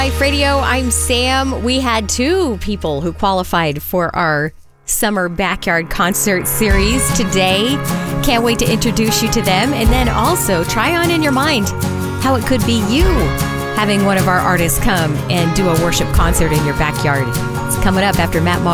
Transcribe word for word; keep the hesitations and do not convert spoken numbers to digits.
Life Radio, I'm Sam. We had two people who qualified for our summer backyard concert series today. Can't wait to introduce you to them, and then also try on in your mind how it could be you having one of our artists come and do a worship concert in your backyard. It's coming up after Matt Moss.